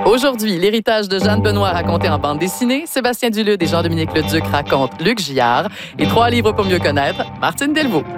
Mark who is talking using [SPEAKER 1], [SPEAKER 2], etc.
[SPEAKER 1] Aujourd'hui, l'héritage de Jeanne Benoît raconté en bande dessinée, Sébastien Dulude et Jean-Dominique Leduc racontent Luc Giard et 3 livres pour mieux connaître, Martine Delvaux.